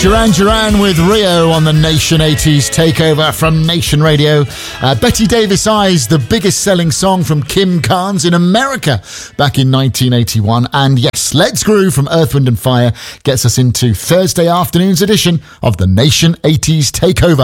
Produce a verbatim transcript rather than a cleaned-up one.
Duran Duran with Rio on the Nation eighties Takeover from Nation Radio. Uh, Betty Davis Eyes, the biggest selling song from Kim Carnes in America back in nineteen eighty-one. And yes, Let's Groove from Earth, Wind and Fire gets us into Thursday afternoon's edition of the Nation eighties Takeover.